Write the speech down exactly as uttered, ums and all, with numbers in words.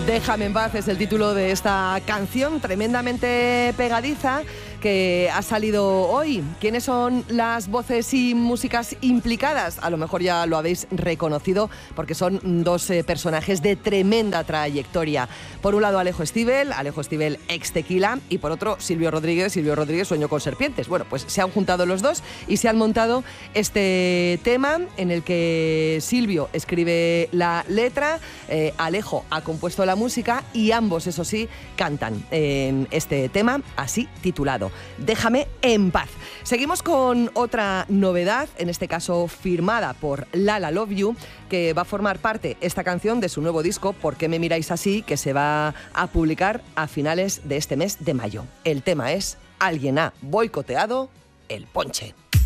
Déjame en paz es el título de esta canción tremendamente pegadiza que ha salido hoy. ¿Quiénes son las voces y músicas implicadas? A lo mejor ya lo habéis reconocido porque son dos eh, personajes de tremenda trayectoria. Por un lado Alejo Stivel, Alejo Stivel ex Tequila, y por otro Silvio Rodríguez, Silvio Rodríguez Sueño con serpientes. Bueno, pues se han juntado los dos y se han montado este tema en el que Silvio escribe la letra, eh, Alejo ha compuesto la música y ambos, eso sí, cantan en este tema así titulado Déjame en paz. Seguimos con otra novedad, en este caso firmada por Lala Love You, que va a formar parte esta canción de su nuevo disco ¿Por qué me miráis así?, que se va a publicar a finales de este mes de mayo. El tema es Alguien ha boicoteado el ponche.